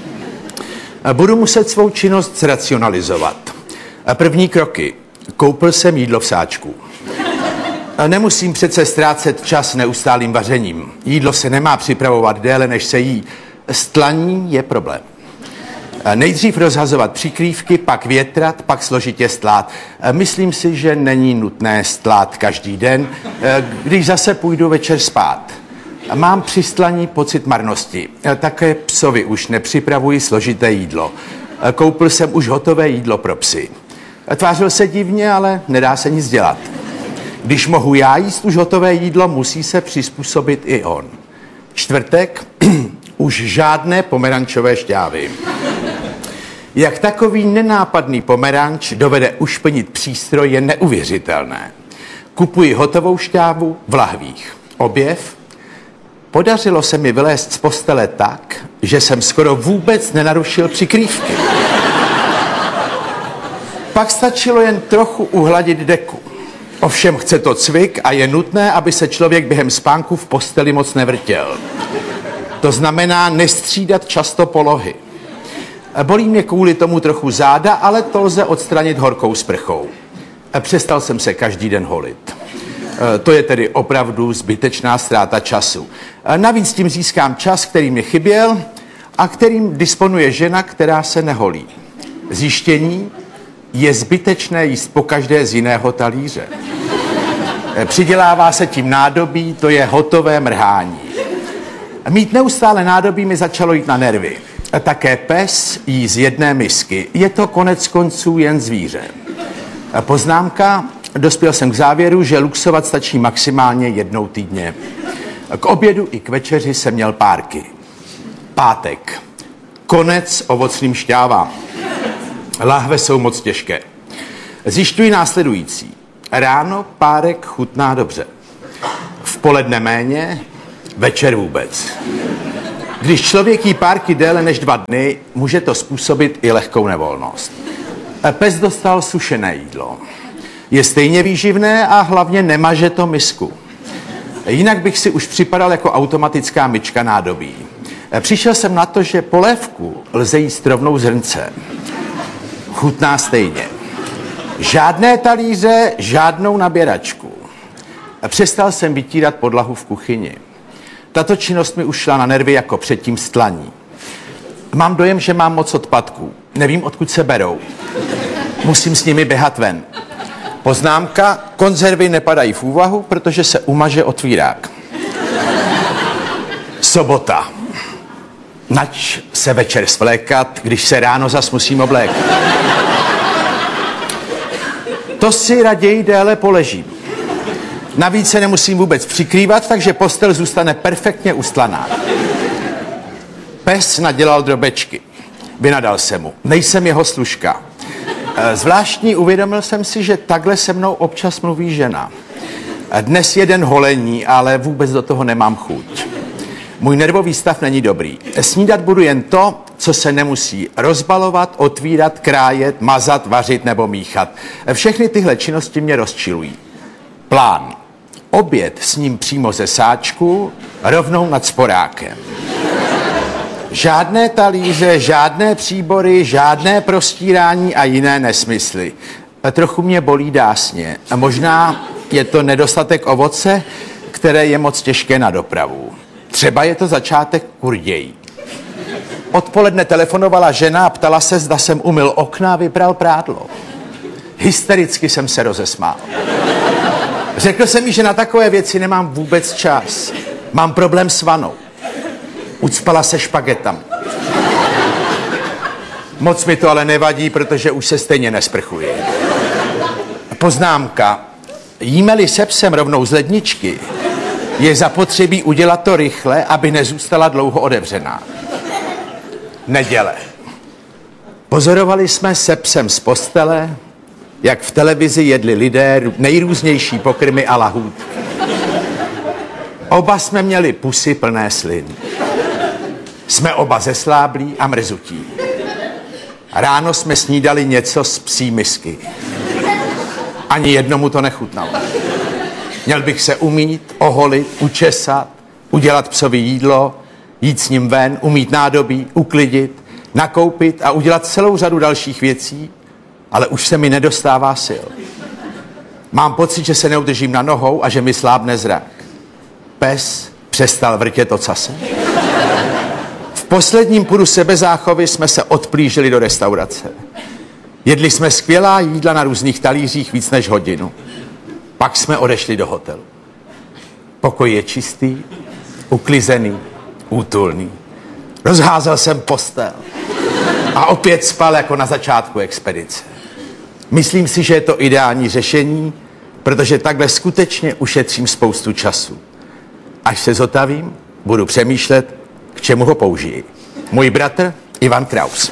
Budu muset svou činnost zracionalizovat. První kroky. Koupil jsem jídlo v sáčku. Nemusím přece ztrácet čas neustálým vařením. Jídlo se nemá připravovat déle, než se jí. Stlaní je problém. Nejdřív rozhazovat přikrývky, pak větrat, pak složitě stlát. Myslím si, že není nutné stlát každý den, když zase půjdu večer spát. Mám při stlaní pocit marnosti. Také psovi už nepřipravuji složité jídlo. Koupil jsem už hotové jídlo pro psy. Tvářil se divně, ale nedá se nic dělat. Když mohu já jíst už hotové jídlo, musí se přizpůsobit i on. Čtvrtek, už žádné pomerančové šťávy. Jak takový nenápadný pomeranč dovede ušpinit přístroj, je neuvěřitelné. Kupuji hotovou šťávu v lahvích. Objev? Podařilo se mi vylézt z postele tak, že jsem skoro vůbec nenarušil přikrývky. Pak stačilo jen trochu uhladit deku. Ovšem chce to cvik a je nutné, aby se člověk během spánku v posteli moc nevrtěl. To znamená nestřídat často polohy. Bolí mě kvůli tomu trochu záda, ale to lze odstranit horkou sprchou. Přestal jsem se každý den holit. To je tedy opravdu zbytečná ztráta času. Navíc tím získám čas, který mi chyběl a kterým disponuje žena, která se neholí. Zjištění: je zbytečné jíst pokaždé z jiného talíře. Přidělává se tím nádobí, to je hotové mrhání. Mít neustále nádobí mi začalo jít na nervy. Také pes jí z jedné misky. Je to konec konců jen zvíře. Poznámka, dospěl jsem k závěru, že luxovat stačí maximálně jednou týdně. K obědu i k večeři jsem měl párky. Pátek. Konec ovocným šťávám. Lahve jsou moc těžké. Zjišťuji následující. Ráno párek chutná dobře. V poledne méně, večer vůbec. Když člověk jí párky déle než 2 dny, může to způsobit i lehkou nevolnost. Pes dostal sušené jídlo. Je stejně výživné a hlavně nemaže to misku. Jinak bych si už připadal jako automatická myčka nádobí. Přišel jsem na to, že polévku lze jíst rovnou z hrnce. Chutná stejně. Žádné talíře, žádnou naběračku. Přestal jsem vytírat podlahu v kuchyni. Tato činnost mi už šla na nervy jako předtím stlaní. Mám dojem, že mám moc odpadků. Nevím, odkud se berou. Musím s nimi běhat ven. Poznámka, konzervy nepadají v úvahu, protože se umaže otvírák. Sobota. Nač se večer svlékat, když se ráno zas musím oblékat. To si raději déle poležím. Navíc se nemusím vůbec přikrývat, takže postel zůstane perfektně ustlaná. Pes nadělal drobečky. Vynadal jsem mu. Nejsem jeho služka. Zvláštní, uvědomil jsem si, že takhle se mnou občas mluví žena. Dnes jeden holení, ale vůbec do toho nemám chuť. Můj nervový stav není dobrý. Snídat budu jen to, co se nemusí rozbalovat, otvírat, krájet, mazat, vařit nebo míchat. Všechny tyhle činnosti mě rozčilují. Plán. Oběd s ním přímo ze sáčku, rovnou nad sporákem. Žádné talíře, žádné příbory, žádné prostírání a jiné nesmysly. Trochu mě bolí dásně. A možná je to nedostatek ovoce, které je moc těžké na dopravu. Třeba je to začátek kurdějí. Odpoledne telefonovala žena a ptala se, zda jsem umyl okna a vypral prádlo. Hystericky jsem se rozesmál. Řekl jsem jí, že na takové věci nemám vůbec čas. Mám problém s vanou. Ucpala se špagetami. Moc mi to ale nevadí, protože už se stejně nesprchuji. Poznámka. Jímeli se psem rovnou z ledničky, je zapotřebí udělat to rychle, aby nezůstala dlouho otevřená. Neděle. Pozorovali jsme se psem z postele, jak v televizi jedli lidé nejrůznější pokrmy a lahůdky. Oba jsme měli pusy plné slin. Jsme oba zesláblí a mrzutí. Ráno jsme snídali něco z psí misky. Ani jednomu to nechutnalo. Měl bych se umýt, oholit, učesat, udělat psovi jídlo, jít s ním ven, umýt nádobí, uklidit, nakoupit a udělat celou řadu dalších věcí, ale už se mi nedostává sil. Mám pocit, že se neudržím na nohou a že mi slábne zrak. Pes přestal vrtět ocasem. V posledním půdu sebezáchovy jsme se odplížili do restaurace. Jedli jsme skvělá jídla na různých talířích víc než hodinu. Pak jsme odešli do hotelu. Pokoj je čistý, uklizený, útulný. Rozházel jsem postel a opět spal jako na začátku expedice. Myslím si, že je to ideální řešení, protože takhle skutečně ušetřím spoustu času. Až se zotavím, budu přemýšlet, k čemu ho použiji. Můj bratr Ivan Kraus.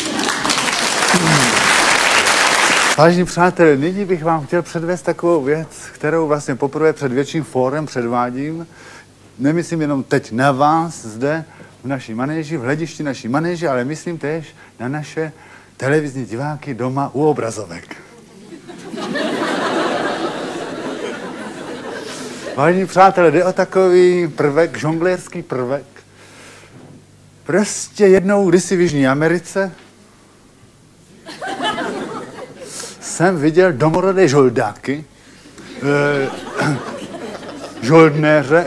Vážení přátelé, nyní bych vám chtěl předvést takovou věc, kterou vlastně poprvé před větším fórem předvádím. Nemyslím jenom teď na vás zde v naší manéži, v hledišti naší manéži, ale myslím též na naše televizní diváky doma u obrazovek. Vážení přátelé, jde o takový prvek, žonglérský prvek. Prostě jednou kdysi v Jižní Americe jsem viděl domorodé žoldáky, žoldnéře,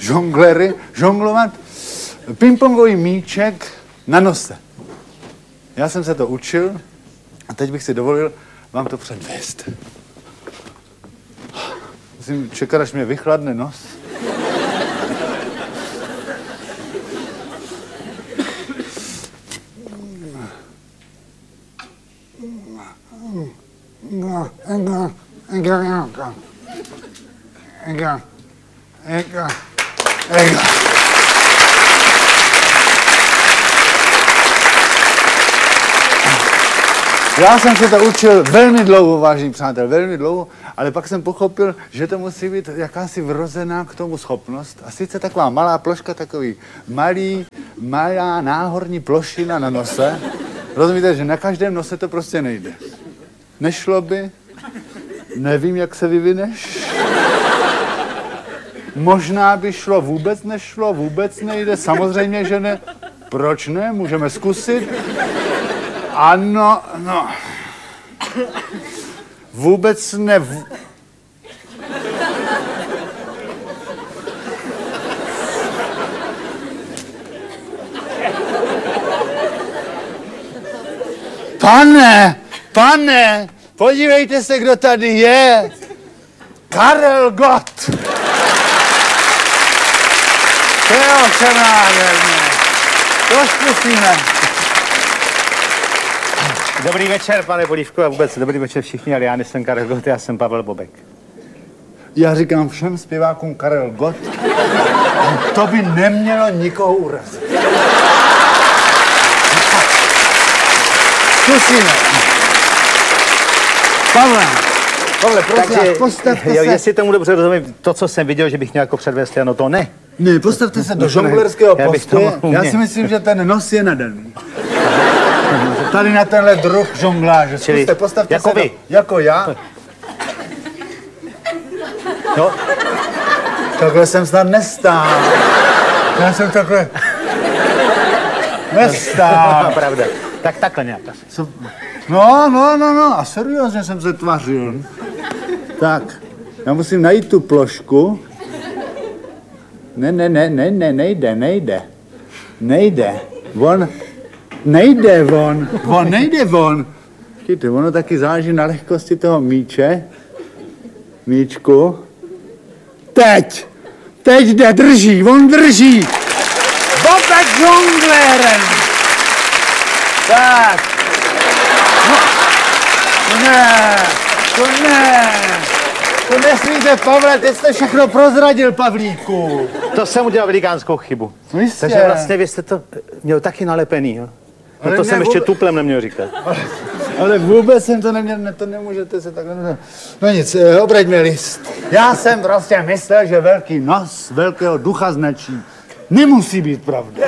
žonglery, žonglovat pingpongový míček na nose. Já jsem se to učil a teď bych si dovolil vám to předvést. Musím čekat, až mě vychladne nos. Já jsem se to učil velmi dlouho, vážení přátel, velmi dlouho, ale pak jsem pochopil, že to musí být jakási vrozená k tomu schopnost. A sice taková malá ploška, takový malá náhorní plošina na nose. Rozumíte, že na každém nose to prostě nejde. Nešlo by, nevím, jak se vyvineš. Možná by šlo, vůbec nešlo, vůbec nejde, samozřejmě, že ne. Proč ne? Můžeme zkusit. Ano, no. Vůbec ne. Pane, podívejte se, kdo tady je. Karel Gott. To je ovšem nádherné. To zkusíme. Dobrý večer, pane Polívku, a vůbec dobrý večer všichni, ale já nejsem Karel Gott, já jsem Pavel Bobek. Já říkám všem zpěvákům Karel Gott, to by nemělo nikoho urazit. Zkusíme. Pavle, prosím, postavte se. Jestli tomu dobře rozumím, to, co jsem viděl, že bych měl jako předvést, ano, to ne. Ne, postavte se do žonglerského Já bych postoje. to mohl Já umět. si myslím, že ten nos je nadaný. Tady na tenhle druh žongláže. Čili Zkuste, postavte jako se vy. Jako já. No, Takhle jsem snad nestál. Já jsem takhle nestál. pravda. Tak takhle nějak. No, a seriózně jsem se tvařil. Tak, já musím najít tu plošku. Nejde. On nejde von. Víte, ono taky záleží na lehkosti toho míčku. Teď jde, on drží. Bobek žonglérem. Tak. To nesmíte, Pavle, teď jste všechno prozradil, Pavlíku. To jsem udělal velikánskou chybu. Jistě. Takže vlastně vy jste to měl taky nalepený, jo? No to jsem ještě tuplem neměl říkat. Ale vůbec jsem to neměl, to nemůžete se takhle... No nic, obraťme list. Já jsem prostě myslel, že velký nos velkého ducha značí. Nemusí být pravda.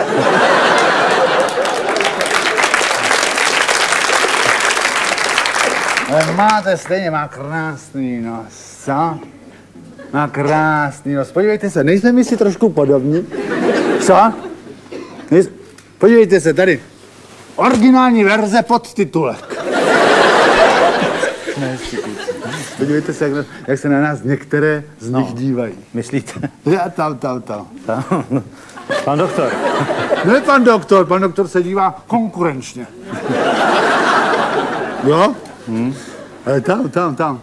Ale máte stejně, má krásný nos, co? Má krásný nos. Podívejte se, nejsme my si trošku podobní? Co? Podívejte se, tady. Originální verze podtitulek. Podívejte se, jak se na nás některé z nich dívají. Myslíte? Já tam. Pan doktor. Ne pan doktor se dívá konkurenčně. Jo? Ale tam.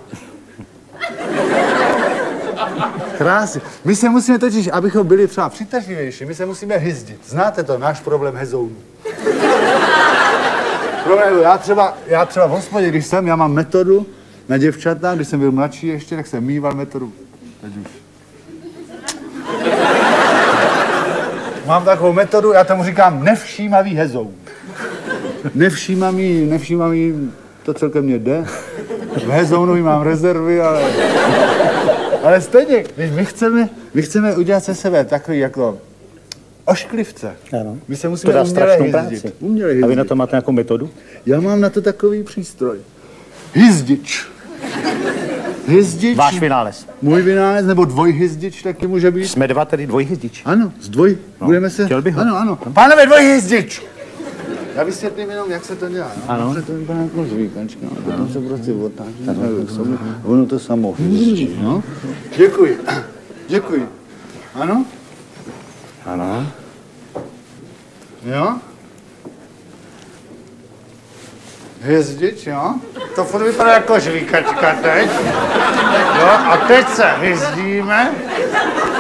Krásně. My se musíme totiž, abychom byli třeba přitažlivější, my se musíme hyzdit. Znáte to, náš problém hezounů. Já třeba v hospodě, když já mám metodu na děvčata, když jsem byl mladší ještě, tak jsem mýval metodu. Teď už. Mám takovou metodu, já tomu říkám nevšímavý hezoun. Nevšímavý, to celkem mě jde. V hezounovi mám rezervy, ale stejně, když my chceme udělat se sebe takový jako ošklivce. Ano. My se musíme to dá strašnou hyzdit. práci. A vy na to máte nějakou metodu? Já mám na to takový přístroj. Hizdič. Váš vynález. Můj vynález, nebo dvojhizdič taky může být. Jsme dva tedy dvojhizdič. Ano, budeme se... Chtěl bych ho. Ano. Pánové, dvojhizdič! Já vysvětlím jenom, jak se to dělá. No? Ano. To vypadá jako zvíkačka, potom se prostě otáčí. Ono to samo hizdičí, no? Děkuji. Ano? Ano. Jo? hvězdič, jo? To furt vypadá jako žvíkačka teď. Jo, a teď se hyzdíme.